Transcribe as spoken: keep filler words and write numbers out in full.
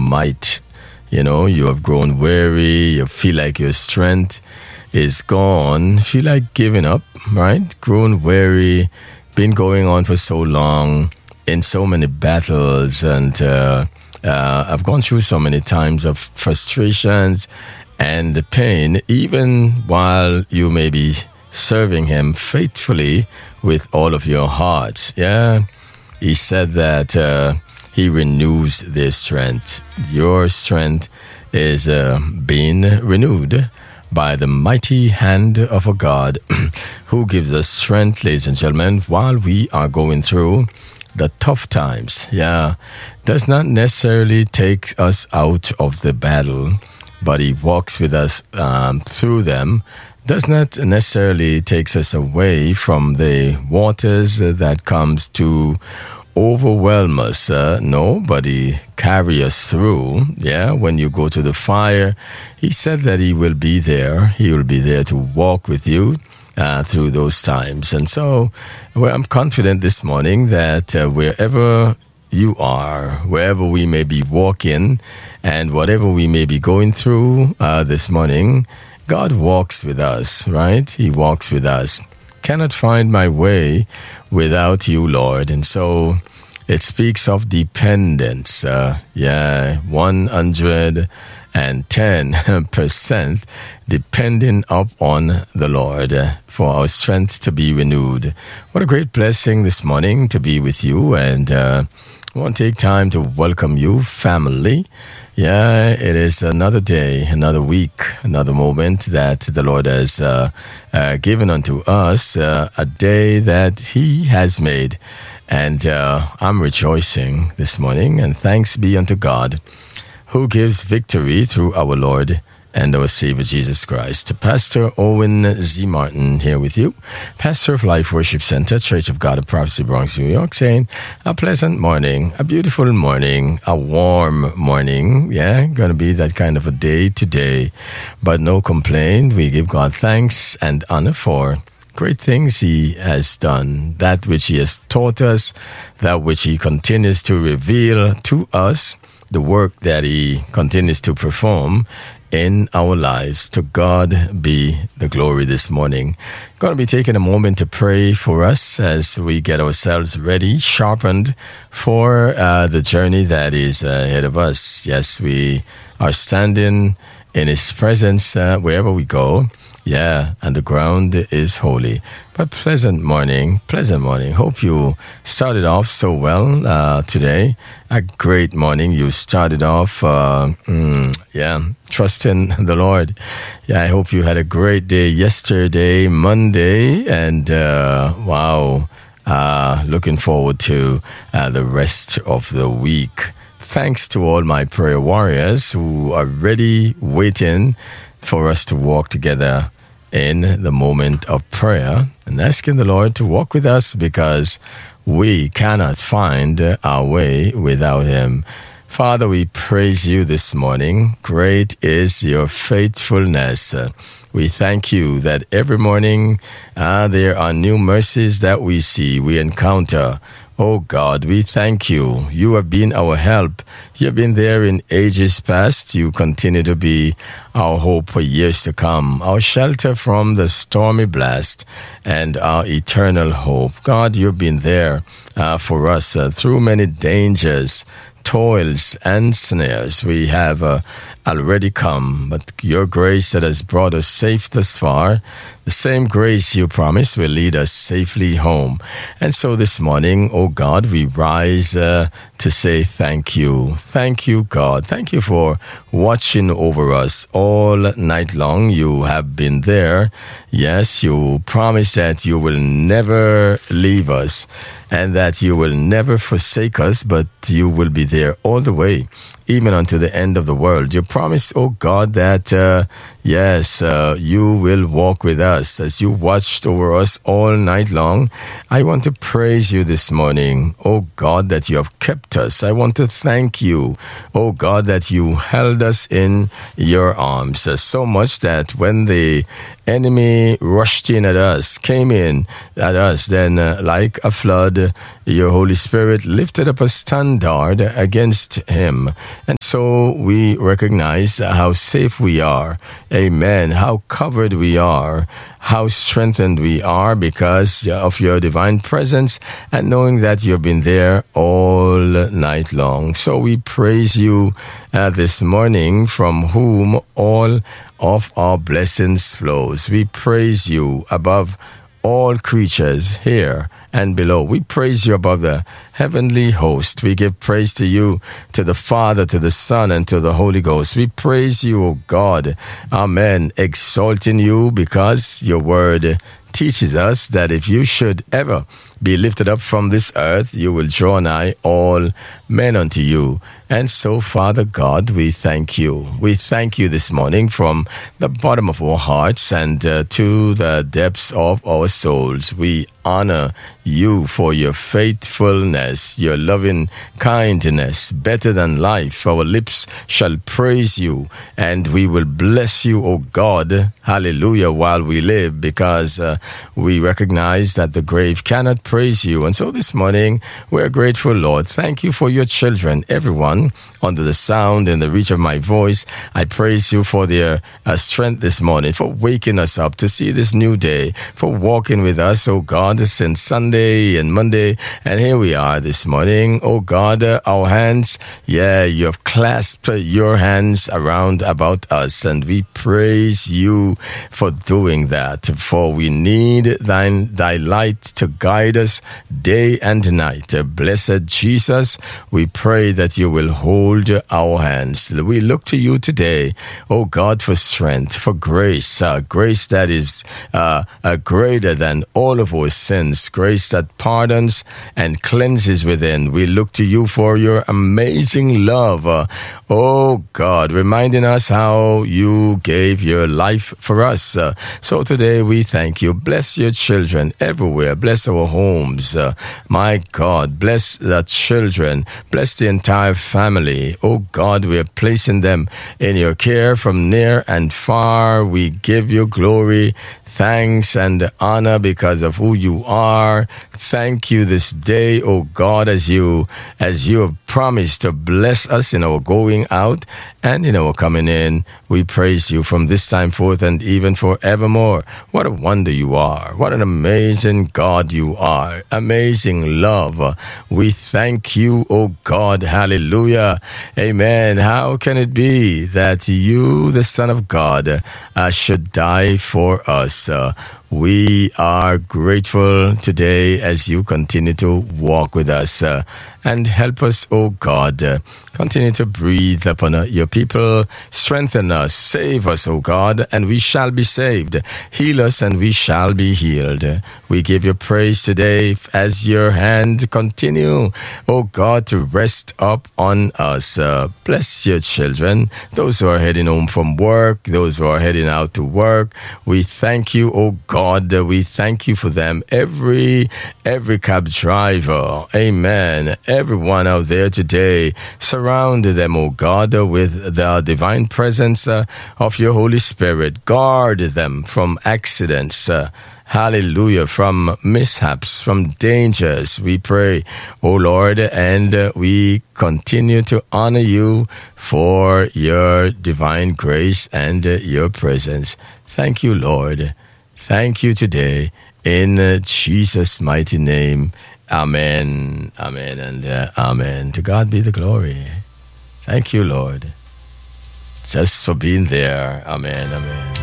might. You know, you have grown weary, you feel like your strength is gone, feel like giving up, right? Grown weary, been going on for so long, in so many battles, and uh, uh, I've gone through so many times of frustrations and pain, even while you may be serving Him faithfully with all of your heart. Yeah, He said that uh, He renews their strength. Your strength is uh, being renewed by the mighty hand of a God who gives us strength, ladies and gentlemen, while we are going through the tough times. Yeah, does not necessarily take us out of the battle, but He walks with us um, through them. Does not necessarily takes us away from the waters that comes to overwhelm us. Uh, no, but He carry us through. Yeah, when you go to the fire, He said that He will be there. He will be there to walk with you uh, through those times. And so, well, I'm confident this morning that uh, wherever you are, wherever we may be walking, and whatever we may be going through uh, this morning, God walks with us, right? He walks with us. Cannot find my way without you, Lord. And so it speaks of dependence. Uh, yeah, one hundred ten percent depending upon the Lord for our strength to be renewed. What a great blessing this morning to be with you. And uh, I want to take time to welcome you, family. Yeah, it is another day, another week, another moment that the Lord has uh, uh, given unto us, uh, a day that He has made. And uh, I'm rejoicing this morning, and thanks be unto God, who gives victory through our Lord and our Savior Jesus Christ. Pastor Owen Z. Martin here with you, pastor of Life Worship Center, Church of God of Prophecy, Bronx, New York, saying a pleasant morning, a beautiful morning, a warm morning. Yeah, going to be that kind of a day today, but no complaint. We give God thanks and honor for great things He has done, that which He has taught us, that which He continues to reveal to us, the work that He continues to perform in our lives. To God be the glory this morning. Going to be taking a moment to pray for us as we get ourselves ready, sharpened for uh, the journey that is uh, ahead of us. Yes, we are standing in His presence uh, wherever we go. Yeah, and the ground is holy. But pleasant morning, pleasant morning. Hope you started off so well uh, today. A great morning. You started off, uh, mm, yeah, trusting the Lord. Yeah, I hope you had a great day yesterday, Monday, and uh, wow, uh, looking forward to uh, the rest of the week. Thanks to all my prayer warriors who are ready, waiting for us to walk together in the moment of prayer and asking the Lord to walk with us, because we cannot find our way without Him. Father, we praise You this morning. Great is Your faithfulness. We thank You that every morning uh, there are new mercies that we see, we encounter. Oh God, we thank You. You have been our help. You have been there in ages past. You continue to be our hope for years to come, our shelter from the stormy blast, and our eternal hope. God, You've been there uh, for us uh, through many dangers, toils, and snares. We have uh, already come, but Your grace that has brought us safe thus far, the same grace You promised will lead us safely home. And so this morning, oh God, we rise uh, to say thank You. Thank You, God. Thank You for watching over us all night long. You have been there. Yes, You promised that You will never leave us and that You will never forsake us, but You will be there all the way, even unto the end of the world. You promised, oh God, that, uh, yes, uh, You will walk with us as You watched over us all night long. I want to praise You this morning, oh God, that You have kept us. I want to thank You, oh God, that You held us in Your arms, uh, so much that when the enemy rushed in at us, came in at us, then uh, like a flood, your Holy Spirit lifted up a standard against him. And so we recognize how safe we are. Amen. How covered we are. How strengthened we are because of your divine presence and knowing that you've been there all night long. So we praise you uh, this morning, from whom all of our blessings flows. We praise you above all creatures here and below. We praise you above the heavenly host. We give praise to you, to the Father, to the Son, and to the Holy Ghost. We praise you, O God. Amen. Exalting you because your word teaches us that if you should ever be lifted up from this earth, you will draw nigh all men unto you. And so, Father God, we thank you. We thank you this morning from the bottom of our hearts and uh, to the depths of our souls. We honor you for your faithfulness, your loving kindness, better than life. Our lips shall praise you, and we will bless you, O God, hallelujah, while we live, because uh, we recognize that the grave cannot praise you. And so this morning, we're grateful, Lord. Thank you for your children, everyone under the sound and the reach of my voice. I praise you for their uh, strength this morning, for waking us up to see this new day, for walking with us, oh God, since Sunday and Monday. And here we are this morning, oh God, uh, our hands, yeah, you have clasped your hands around about us, and we praise you for doing that, for we need thine, thy light to guide us day and night. Uh, blessed Jesus, we pray that you will hold our hands. We look to you today, oh God, for strength, for grace, uh, grace that is uh, uh, greater than all of our sins, grace that pardons and cleanses within. We look to you for your amazing love, uh, oh God, reminding us how you gave your life for us. Uh, so today we thank you. Bless your children everywhere. Bless our homes. Uh, my God, bless the children. Bless the entire family. Oh God, we are placing them in your care from near and far. We give you glory, thanks, and honor because of who you are. Thank you this day, oh God, as you as you have promised to bless us in our going out and in our coming in. We praise you from this time forth and even forevermore. What a wonder you are. What an amazing God you are. Amazing love. We thank you, oh God. Hallelujah. Amen. How can it be that you, the Son of God, uh, should die for us? Uh, we are grateful today as you continue to walk with us uh, and help us, oh God. Uh, continue to breathe upon uh, your people. Strengthen us. Save us, oh God, and we shall be saved. Heal us and we shall be healed. We give you praise today as your hand continue, oh God, to rest up on us. Uh, bless your children, those who are heading home from work, those who are heading out to work. We thank you, oh God. God, we thank you for them. Every every cab driver, amen. Everyone out there today, surround them, oh God, with the divine presence uh, of your Holy Spirit. Guard them from accidents. Uh, Hallelujah, from mishaps, from dangers, we pray, oh Lord, and uh, we continue to honor you for your divine grace and uh, your presence. Thank you, Lord. Thank you today in uh, Jesus' mighty name. Amen, amen, and uh, amen. To God be the glory. Thank you, Lord, just for being there. Amen, amen.